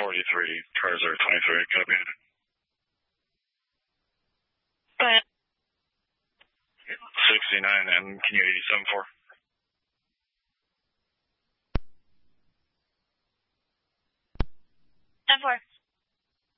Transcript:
43, cars are 23, copy. Go ahead. 69, and can you 87-4? 10-4.